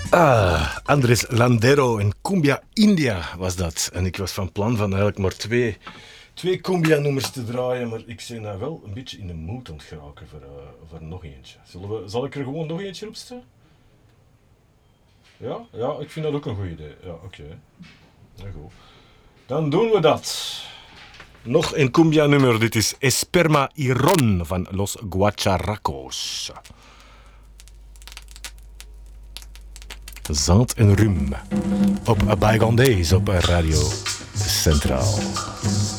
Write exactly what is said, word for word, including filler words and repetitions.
Ah, Andres Landero en Cumbia India was dat. En ik was van plan van eigenlijk maar twee, twee Cumbia-nummers te draaien, maar ik ben nou wel een beetje in de mood aan het geraken voor, uh, voor nog eentje. Zullen we, zal ik er gewoon nog eentje op zetten? Ja? Ja, ik vind dat ook een goed idee. Ja, oké. Okay. Ja, goed. Dan doen we dat. Nog een Cumbia-nummer. Dit is Esperma y Ron van Los Guacharacos. Zand en rum. Op Bygone Days op Radio Centraal.